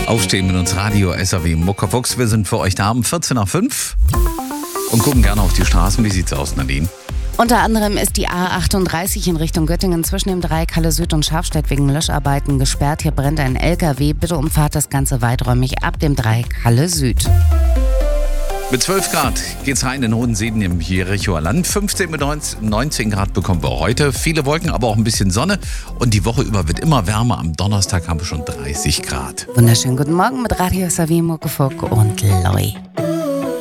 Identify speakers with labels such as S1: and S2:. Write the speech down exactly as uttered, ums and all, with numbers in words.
S1: Aufstehen mit uns Radio S R W Muckerfuchs. Wir sind für euch da um vierzehn nach fünf und gucken gerne auf die Straßen. Wie sieht's aus, Nadine?
S2: Unter anderem ist die A achtunddreißig in Richtung Göttingen zwischen dem Dreieck Halle Süd und Scharfstedt wegen Löscharbeiten gesperrt. Hier brennt ein L K W. Bitte umfahrt das Ganze weiträumig ab dem Dreieck Halle Süd.
S1: Mit zwölf Grad geht's rein in Hodenseden im Jerichoer Land. fünfzehn mit neunzehn Grad bekommen wir heute. Viele Wolken, aber auch ein bisschen Sonne. Und die Woche über wird immer wärmer. Am Donnerstag haben wir schon dreißig Grad.
S2: Wunderschönen guten Morgen mit Radio S R W Muckefuck und Loi.